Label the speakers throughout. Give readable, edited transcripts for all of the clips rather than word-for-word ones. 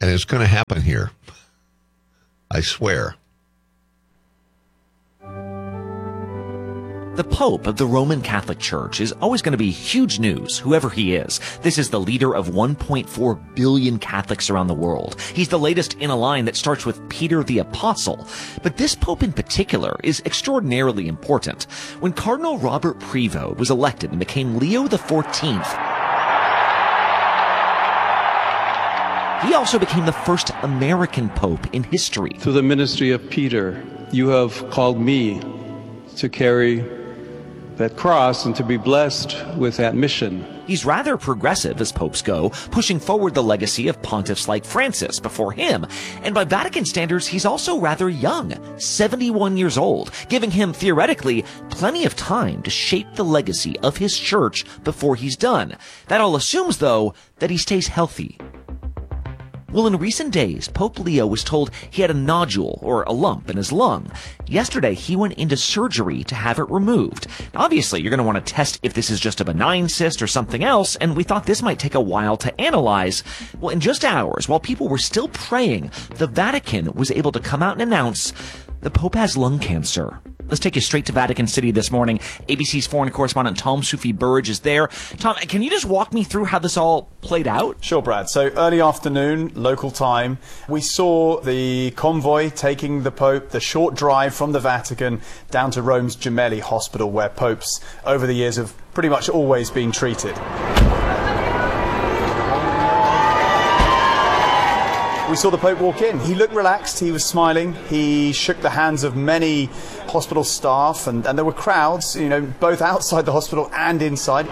Speaker 1: And it's going to happen here. I swear.
Speaker 2: The Pope of the Roman Catholic Church is always going to be huge news, whoever he is. This is the leader of 1.4 billion Catholics around the world. He's the latest in a line that starts with Peter the Apostle. But this Pope in particular is extraordinarily important. When Cardinal Robert Prevost was elected and became Leo XIV, he also became the first American Pope in history.
Speaker 3: Through the ministry of Peter, you have called me to carry that cross and to be blessed with that mission.
Speaker 2: He's rather progressive as popes go, pushing forward the legacy of pontiffs like Francis before him. And by Vatican standards, he's also rather young, 71 years old, giving him, theoretically, plenty of time to shape the legacy of his church before he's done. That all assumes, though, that he stays healthy. Well, in recent days, Pope Leo was told he had a nodule, or a lump, in his lung. Yesterday, he went into surgery to have it removed. Obviously, you're going to want to test if this is just a benign cyst or something else, and we thought this might take a while to analyze. Well, in just hours, while people were still praying, the Vatican was able to come out and announce the Pope has lung cancer. Let's take you straight to Vatican City this morning. ABC's foreign correspondent Tom Soufi Burridge is there. Tom, can you just walk me through how this all played out?
Speaker 4: Sure, Brad. So early afternoon, local time, we saw the convoy taking the Pope, the short drive from the Vatican down to Rome's Gemelli Hospital, where popes over the years have pretty much always been treated. We saw the Pope walk in. He looked relaxed, he was smiling, he shook the hands of many hospital staff, and there were crowds, you know, both outside the hospital and inside.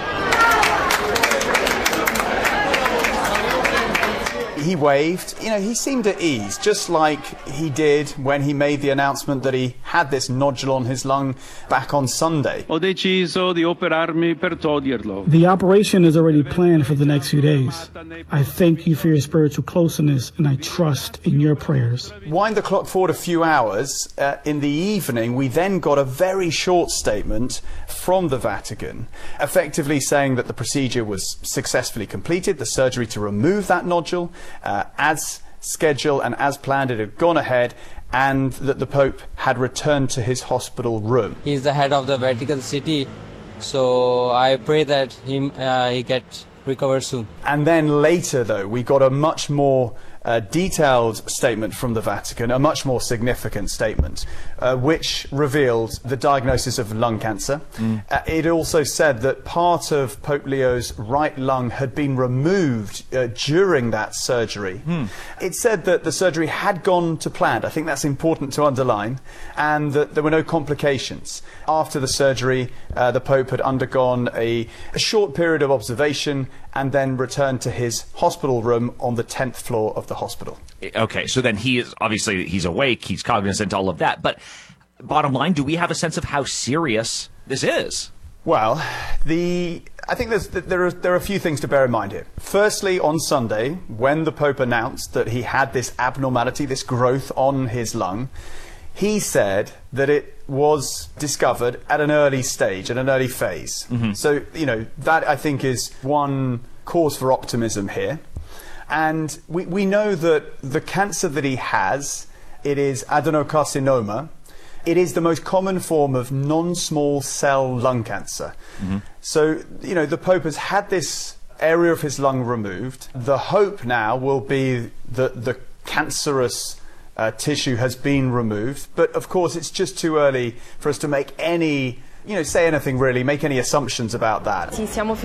Speaker 4: He waved, you know, he seemed at ease, just like he did when he made the announcement that he had this nodule on his lung back on Sunday.
Speaker 3: Ho deciso di operarmi per toglierlo.
Speaker 5: The operation is already planned for the next few days. I thank you for your spiritual closeness, and I trust in your prayers.
Speaker 4: Wind the clock forward a few hours. In the evening, we then got a very short statement from the Vatican, effectively saying that the procedure was successfully completed, the surgery to remove that nodule, as scheduled and as planned, it had gone ahead, and that the Pope had returned to his hospital room.
Speaker 6: He's the head of the Vatican City, so I pray that he gets recovered soon.
Speaker 4: And then later, though, we got a much more detailed statement from the Vatican, a much more significant statement, which revealed the diagnosis of lung cancer. It also said that part of Pope Leo's right lung had been removed during that surgery. It said that the surgery had gone to plan. I think that's important to underline, and that there were no complications. After the surgery, the Pope had undergone a short period of observation and then returned to his hospital room on the 10th floor of the hospital.
Speaker 2: Okay, so then he is, obviously, he's awake, he's cognizant, all of that. But bottom line, do we have a sense of how serious this is?
Speaker 4: Well, I think there are a few things to bear in mind here. Firstly, on Sunday, when the Pope announced that he had this abnormality, this growth on his lung, he said that it was discovered at an early stage, at an early phase. So, you know, that I think is one cause for optimism here. And we know that the cancer that he has, it is adenocarcinoma. It is the most common form of non-small cell lung cancer. So, you know, the Pope has had this area of his lung removed. The hope now will be that the cancerous tissue has been removed, but of course it's just too early for us to make any, say anything really, make any assumptions about that.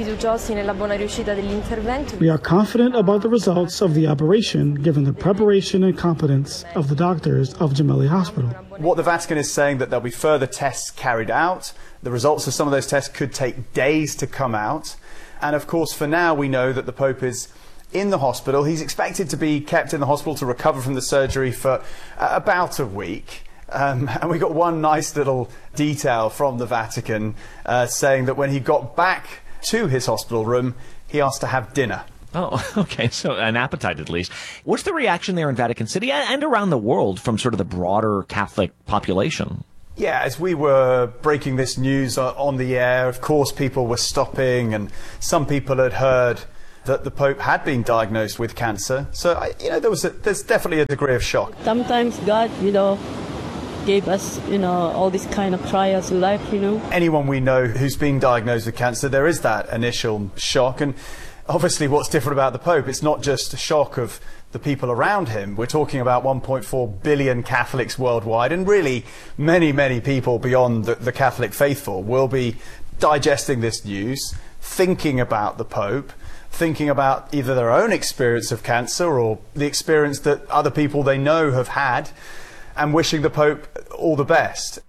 Speaker 5: We are confident about the results of the operation, given the preparation and competence of the doctors of Gemelli Hospital.
Speaker 4: What the Vatican is saying that there'll be further tests carried out. The results of some of those tests could take days to come out. And of course, for now, we know that the Pope is in the hospital. He's expected to be kept in the hospital to recover from the surgery for about a week. And we got one nice little detail from the Vatican saying that when he got back to his hospital room, he asked to have dinner.
Speaker 2: Oh, okay. So an appetite at least. What's the reaction there in Vatican City and around the world from sort of the broader Catholic population?
Speaker 4: Yeah, as we were breaking this news on the air, of course, people were stopping, and some people had heard that the Pope had been diagnosed with cancer. So, there's definitely a degree of shock.
Speaker 7: Sometimes God, gave us, all these kind of trials in life,
Speaker 4: Anyone we know who's been diagnosed with cancer, there is that initial shock. And obviously what's different about the Pope, it's not just a shock of the people around him. We're talking about 1.4 billion Catholics worldwide, and really many, many people beyond the Catholic faithful will be digesting this news, thinking about the Pope, thinking about either their own experience of cancer or the experience that other people they know have had, and wishing the Pope all the best.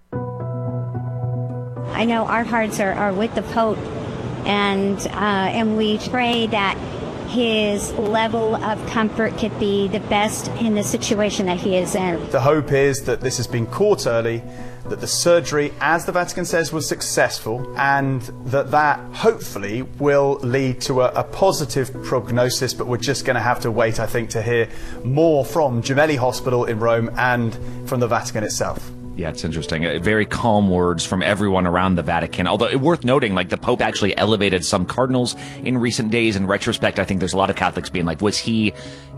Speaker 8: I know our hearts are with the Pope, and we pray that his level of comfort could be the best in the situation that he is in.
Speaker 4: The hope is that this has been caught early, that the surgery, as the Vatican says, was successful, and that hopefully will lead to a positive prognosis. But we're just going to have to wait, I think, to hear more from Gemelli Hospital in Rome and from the Vatican itself.
Speaker 2: Yeah, it's interesting. Very calm words from everyone around the Vatican. Although worth noting, the Pope actually elevated some cardinals in recent days. In retrospect, I think there's a lot of Catholics being like, was he,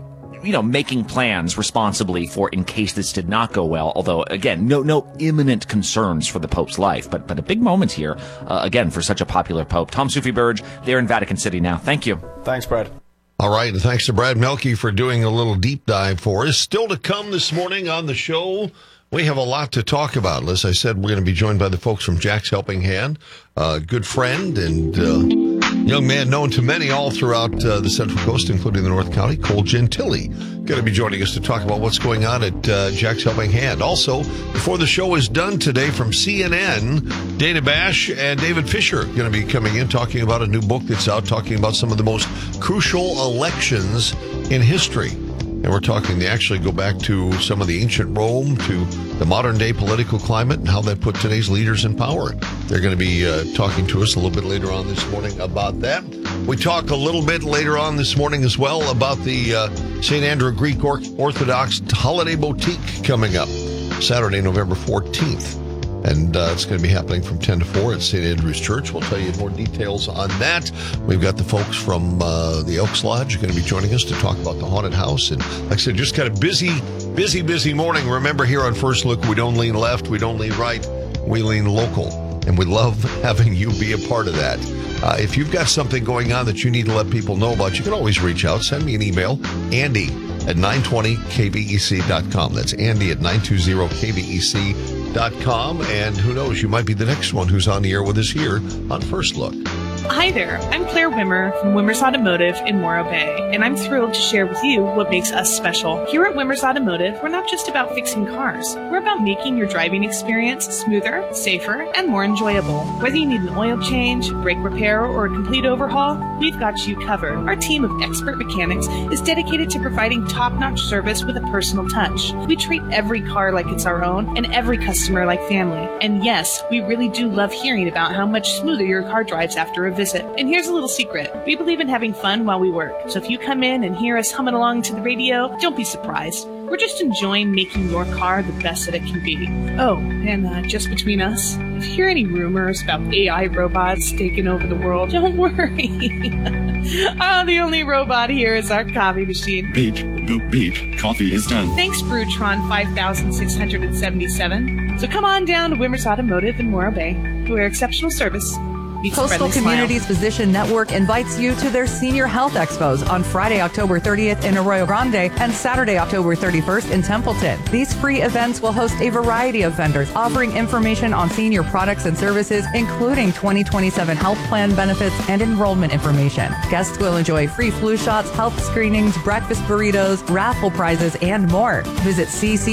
Speaker 2: making plans responsibly for in case this did not go well? Although, again, no imminent concerns for the Pope's life. But a big moment here, again, for such a popular Pope. Tom Soufi-Burge, they're in Vatican City now. Thank you.
Speaker 4: Thanks, Brad.
Speaker 1: All right, and thanks to Brad Melke for doing a little deep dive for us. Still to come this morning on the show, we have a lot to talk about. As I said, we're going to be joined by the folks from Jack's Helping Hand, a good friend and young man known to many all throughout the Central Coast, including the North County, Cole Gentili, going to be joining us to talk about what's going on at Jack's Helping Hand. Also, before the show is done today from CNN, Dana Bash and David Fisher going to be coming in talking about a new book that's out, talking about some of the most crucial elections in history. And we're talking, they actually go back to some of the ancient Rome, to the modern day political climate and how that put today's leaders in power. They're going to be talking to us a little bit later on this morning about that. We talk a little bit later on this morning as well about the St. Andrew Greek Orthodox Holiday Boutique coming up Saturday, November 14th. And it's going to be happening from 10 to 4 at St. Andrew's Church. We'll tell you more details on that. We've got the folks from the Elks Lodge going to be joining us to talk about the haunted house. And like I said, just kind of busy morning. Remember, here on First Look, we don't lean left, we don't lean right, we lean local. And we love having you be a part of that. If you've got something going on that you need to let people know about, you can always reach out. Send me an email, Andy@920kbec.com. That's Andy@920kbec.com. And who knows, you might be the next one who's on the air with us here on First Look.
Speaker 9: Hi there, I'm Claire Wimmer from Wimmer's Automotive in Morro Bay, and I'm thrilled to share with you what makes us special. Here at Wimmer's Automotive, we're not just about fixing cars. We're about making your driving experience smoother, safer, and more enjoyable. Whether you need an oil change, brake repair, or a complete overhaul, we've got you covered. Our team of expert mechanics is dedicated to providing top-notch service with a personal touch. We treat every car like it's our own and every customer like family. And yes, we really do love hearing about how much smoother your car drives after a visit. And here's a little secret. We believe in having fun while we work. So if you come in and hear us humming along to the radio, don't be surprised. We're just enjoying making your car the best that it can be. Oh, and just between us, if you hear any rumors about AI robots taking over the world, don't worry. The only robot here is our coffee machine.
Speaker 10: Beep, boop, beep. Coffee is done.
Speaker 9: Thanks, Brewtron 5677. So come on down to Wimmer's Automotive in Morro Bay, where exceptional service
Speaker 11: Coastal Communities Physician Network invites you to their Senior Health Expos on Friday, October 30th in Arroyo Grande and Saturday, October 31st in Templeton. These free events will host a variety of vendors offering information on senior products and services, including 2027 health plan benefits and enrollment information. Guests will enjoy free flu shots, health screenings, breakfast burritos, raffle prizes, and more. Visit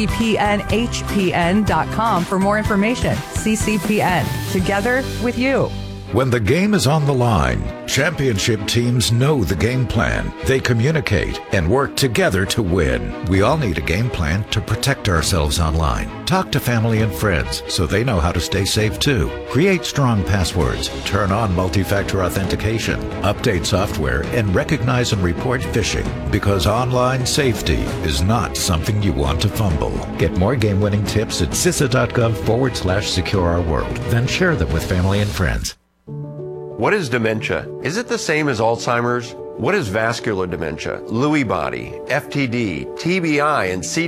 Speaker 11: ccpnhpn.com for more information. CCPN, together with you.
Speaker 12: When the game is on the line, championship teams know the game plan. They communicate and work together to win. We all need a game plan to protect ourselves online. Talk to family and friends so they know how to stay safe too. Create strong passwords, turn on multi-factor authentication, update software, and recognize and report phishing, because online safety is not something you want to fumble. Get more game-winning tips at CISA.gov/secure-our-world. Then share them with family and friends.
Speaker 13: What is dementia? Is it the same as Alzheimer's? What is vascular dementia, Lewy body, FTD, TBI, and